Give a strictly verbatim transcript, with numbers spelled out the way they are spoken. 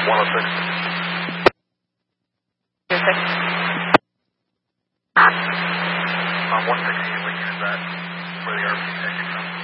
one oh six. Um, one sixty, what unit is that? Where the R P taking from?